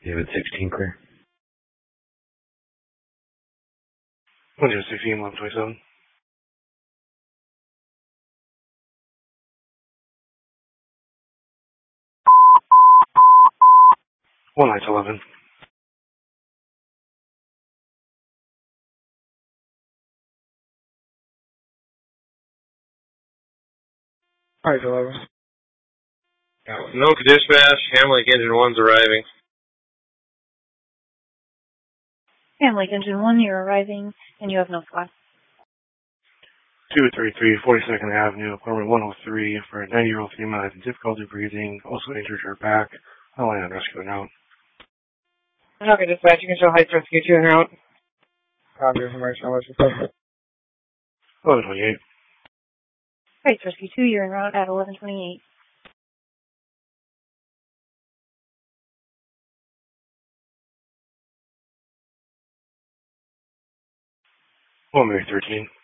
David 16 clear. 116, 127. 1911. Alright, 11. No dispatch, Hamlin Engine 1's arriving. Hamlin Engine 1, you're arriving, and you have no squad. 233, 42nd Avenue, apartment 103, for a 90-year-old female having difficulty breathing, also injured her back. I'll land on rescue en route. Okay, dispatch, you can show Heights Rescue 2 en route. Copy information, what's your phone? 1128. Heights Rescue 2, you're en route at 1128. 113.